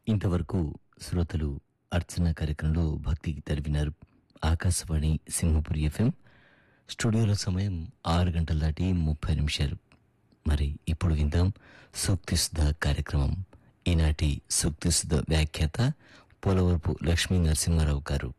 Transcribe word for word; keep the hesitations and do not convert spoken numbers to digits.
ఇంతవరకు శ్రోతలు అర్చన కార్యక్రమంలో భక్తి గీతాలు విన్నారు. ఆకాశవాణి సింహపురి ఎఫ్ఎం. స్టూడియోలో సమయం ఆరు గంటల దాటి ముప్పై నిమిషాలు. మరి ఇప్పుడు విందాం సూక్తి సుధ కార్యక్రమం. ఈనాటి సూక్తి సుధ వ్యాఖ్యాత పోలవరపు లక్ష్మీ నరసింహారావు గారు.